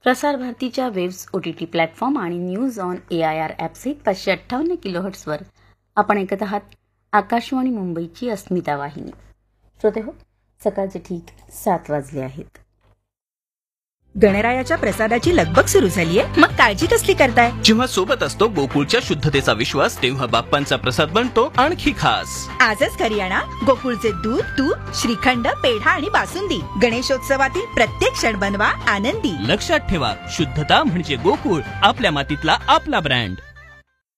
प्रसार भारतीच्या waves OTT platform आणि न्यूज ऑन AIR ॲपसहित 558 किलोहर्ट्झवर आपण ऐकत आहात आकाशवाणी मुंबईची अस्मिता वाहिनी. श्रोते हो, सकाळचे ठीक 7 वाजले आहेत. गणरायाच्या प्रसादाची लगबग सुरू झालीये, मग काळजी कसली करताय? जेव्हा सोबत असतो गोकुळच्या शुद्धतेचा विश्वास, तेव्हा बाप्पांचा प्रसाद बनतो आणखी खास. आजच घरी आणा गोकुळचे दूध, तूप, श्रीखंड, पेढा आणि बासुंदी. गणेशोत्सवातील प्रत्येक क्षण बनवा आनंदी. लक्षात ठेवा, शुद्धता म्हणजे गोकुळ, आपल्या मातीतला आपला ब्रँड.